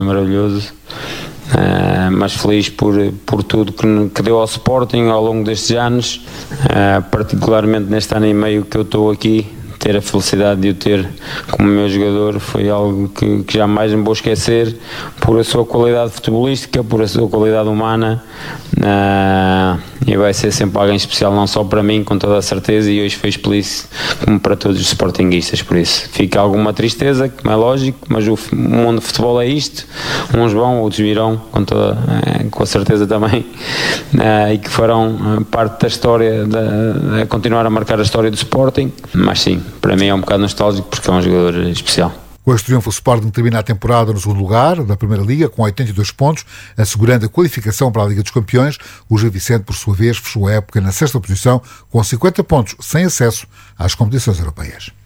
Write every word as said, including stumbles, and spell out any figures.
Maravilhoso, uh, mas feliz por, por tudo que, que deu ao Sporting ao longo destes anos, uh, particularmente neste ano e meio que eu estou aqui. Ter a felicidade de o ter como meu jogador foi algo que, que jamais me vou esquecer, por a sua qualidade futebolística, por a sua qualidade humana, uh, e vai ser sempre alguém especial, não só para mim, com toda a certeza, e hoje foi explícito como para todos os sportinguistas. Por isso fica alguma tristeza, como é lógico, mas o mundo de futebol é isto, uns vão, outros virão, com, toda, uh, com a certeza também, uh, e que farão uh, parte da história, de, de continuar a marcar a história do Sporting, mas sim, para mim é um bocado nostálgico porque é um jogador especial. Com este triunfo, o Sporting termina a temporada no segundo lugar da Primeira Liga, com oitenta e dois pontos, assegurando a qualificação para a Liga dos Campeões. O Gil Vicente, por sua vez, fechou a época na sexta posição, com cinquenta pontos, sem acesso às competições europeias.